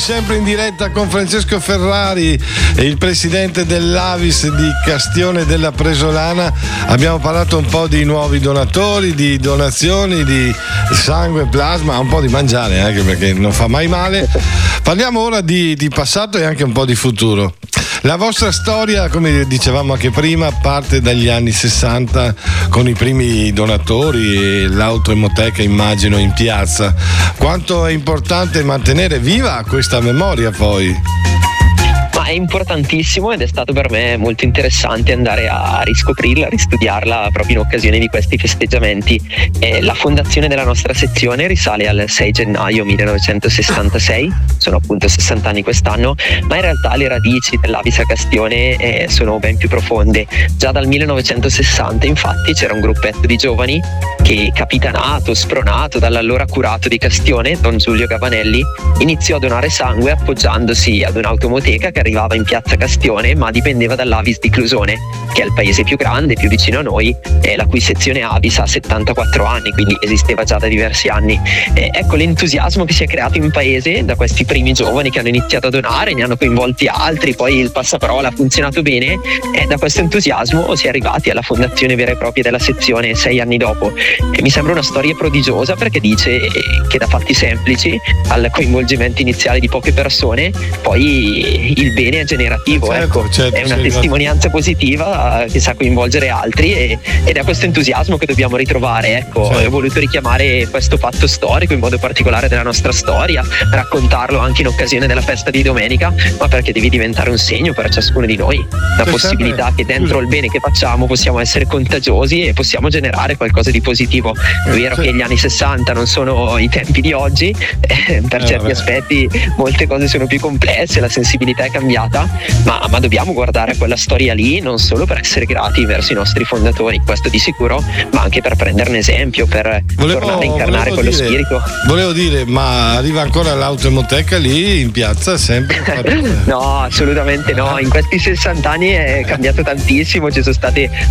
Sempre in diretta con Francesco Ferrari, il presidente dell'Avis di Castione della Presolana. Abbiamo parlato un po' di nuovi donatori, di donazioni, di sangue, plasma, un po' di mangiare anche perché non fa mai male. Parliamo ora di passato e anche un po' di futuro. La vostra storia, come dicevamo anche prima, parte dagli anni 60 con i primi donatori e l'autoemoteca, immagino, in piazza. Quanto è importante mantenere viva questa memoria poi? Ma è importantissimo ed è stato per me molto interessante andare a riscoprirla, a ristudiarla proprio in occasione di questi festeggiamenti. La fondazione della nostra sezione risale al 6 gennaio 1966, sono appunto 60 anni quest'anno, ma in realtà le radici dell'Avis a Castione sono ben più profonde. Già dal 1960 infatti c'era un gruppetto di giovani che, capitanato, spronato dall'allora curato di Castione, Don Giulio Gabanelli, iniziò a donare sangue appoggiandosi ad un'automoteca che arrivava in piazza Castione ma dipendeva dall'Avis di Clusone, che è il paese più grande, più vicino a noi, la cui sezione Avis ha 74 anni, quindi esisteva già da diversi anni. Ecco l'entusiasmo che si è creato in paese da questi primi giovani che hanno iniziato a donare, ne hanno coinvolti altri, poi il passaparola ha funzionato bene e da questo entusiasmo si è arrivati alla fondazione vera e propria della sezione 6 anni dopo. Mi sembra una storia prodigiosa perché dice che da fatti semplici al coinvolgimento iniziale di poche persone poi il bene è generativo, certo, è una testimonianza positiva che sa coinvolgere altri ed è questo entusiasmo che dobbiamo ritrovare. Certo. Ho voluto richiamare questo fatto storico in modo particolare della nostra storia, raccontarlo anche in occasione della festa di domenica, ma perché devi diventare un segno per ciascuno di noi, la possibilità che dentro il bene che facciamo possiamo essere contagiosi e possiamo generare qualcosa di positivo. È vero che gli anni 60 non sono i tempi di oggi, per certi aspetti molte cose sono più complesse, la sensibilità è cambiata, ma dobbiamo guardare a quella storia lì non solo per essere grati verso i nostri fondatori, questo di sicuro, ma anche per prenderne esempio, per tornare a incarnare quello spirito. Volevo dire, ma arriva ancora l'autoemoteca lì in piazza sempre? No, assolutamente no, in questi 60 anni è cambiato tantissimo, ci sono state